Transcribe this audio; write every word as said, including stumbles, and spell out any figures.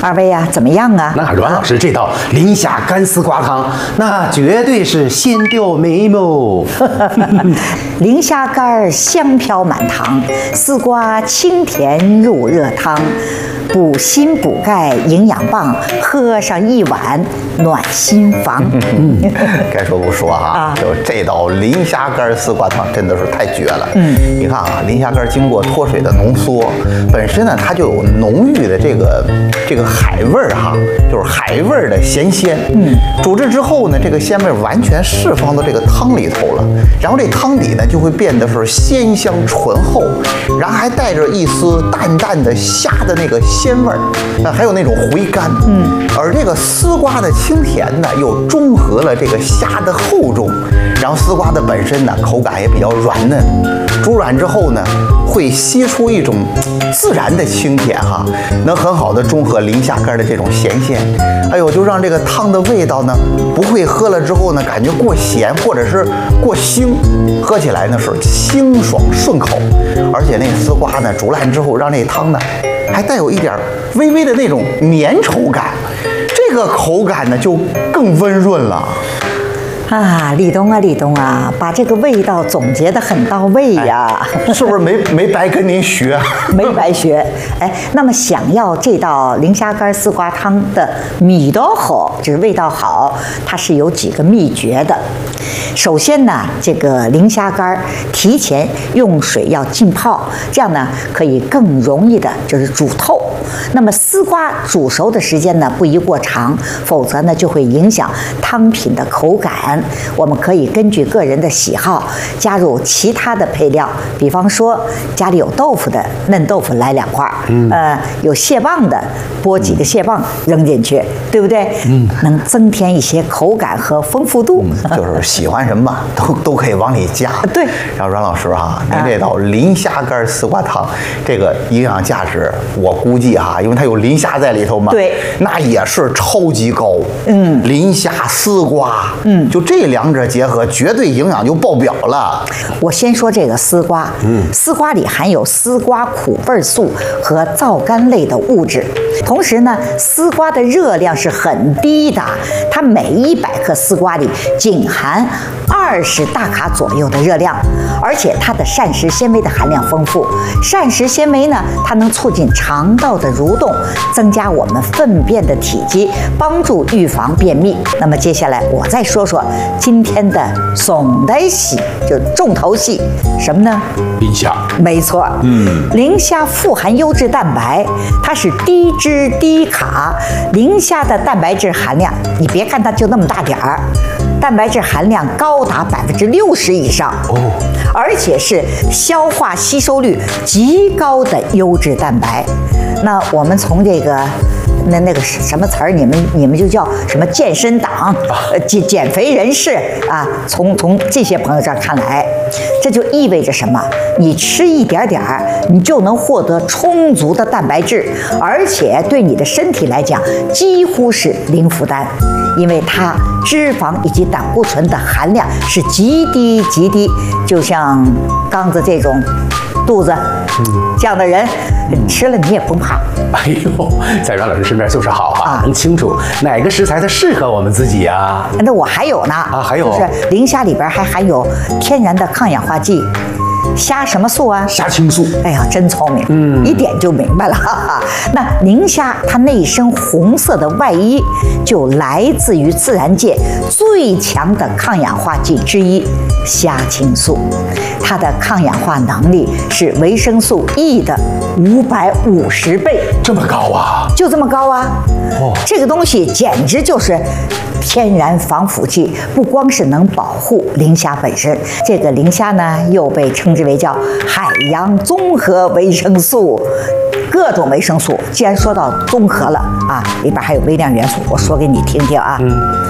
二位啊，怎么样啊？ 那阮老师这道磷虾干丝瓜汤，那绝对是先掉眉毛。 磷虾干香飘满堂，丝瓜清甜入热汤。补心补钙营养棒，喝上一碗暖心房。 嗯，该说不说哈、啊，就这道磷虾干丝瓜汤真的是太绝了。嗯，你看啊，磷虾干经过脱水的浓缩，本身呢它就有浓郁的这个这个海味儿哈，就是海味儿的咸鲜。嗯，煮制之后呢，这个鲜味完全释放到这个汤里头了，然后这汤底呢就会变得是鲜香醇厚，然后还带着一丝淡淡的虾的那个鲜味儿，那还有那种回甘。嗯，而这个丝瓜的清甜呢，又中和了这个虾的厚重，然后丝瓜的本身呢口感也比较软嫩，煮软之后呢，会吸出一种自然的清甜哈，能很好的中和磷虾干的这种咸鲜。哎呦，就让这个汤的味道呢，不会喝了之后呢感觉过咸或者是过腥，喝起来呢是清爽顺口，而且那丝瓜呢煮烂之后，让这汤呢还带有一点微微的那种粘稠感，这个口感呢就更温润了。 啊，立冬啊，立冬啊，把这个味道总结得很到位呀、 哎，是不是没没白跟您学？ 没白学。哎，那么想要这道磷虾干丝瓜汤的味道好，就是味道好，它是有几个秘诀的。首先呢，这个磷虾干提前用水要浸泡，这样呢可以更容易的就是煮透。那么丝瓜煮熟的时间呢不宜过长，否则呢就会影响汤品的口感。我们可以根据个人的喜好加入其他的配料，比方说家里有豆腐的嫩豆腐来两块，嗯、呃，有蟹棒的剥几个蟹棒扔进去，对不对？嗯，能增添一些口感和丰富度。 嗯、就是喜欢什么都都可以往里加。 对。 然后阮老师哈、啊，您这道磷虾干丝瓜汤，这个营养价值我估计哈、啊，因为它有磷虾在里头嘛， 对， 那也是超级高。 嗯， 磷虾丝瓜，嗯，就这两者结合，绝对营养就爆表了。 我先说这个丝瓜，嗯，丝瓜里含有丝瓜苦味素和皂苷类的物质，同时呢，丝瓜的热量是很低的，它每一百克丝瓜里仅含二十大卡左右的热量，而且它的膳食纤维的含量丰富。膳食纤维呢，它能促进肠道的蠕动，增加我们粪便的体积，帮助预防便秘。那么接下来我再说说今天的总的戏，就重头戏，什么呢？ 磷虾。 没错，嗯，磷虾富含优质蛋白，它是低脂低卡。磷虾的蛋白质含量，你别看它就那么大点儿，蛋白质含量高达百分之六十以上哦，而且是消化吸收率极高的优质蛋白。那我们从这个。那那个什么词儿，你们你们就叫什么健身党，呃减减肥人士啊？从从这些朋友这儿看来，这就意味着什么？你吃一点点儿，你就能获得充足的蛋白质，而且对你的身体来讲几乎是零负担，因为它脂肪以及胆固醇的含量是极低极低，就像刚子这种肚子这样的人。吃了你也不怕。 哎呦，在阮老师身边就是好啊，能清楚哪个食材它适合我们自己啊。 那我还有呢啊，还有就是磷虾里边还含有天然的抗氧化剂。虾什么素啊？ 虾青素。 哎呀，真聪明，嗯，一点就明白了。哈哈。那磷虾它那一身红色的外衣，就来自于自然界最强的抗氧化剂之一——虾青素。它的抗氧化能力是维生素 E 的五百五十倍， 这么高啊？ 就这么高啊！哦，这个东西简直就是天然防腐剂，不光是能保护磷虾本身，这个磷虾呢又被称之为叫海洋综合维生素。各种维生素，既然说到综合了啊，里边还有微量元素，我说给你听听啊。嗯。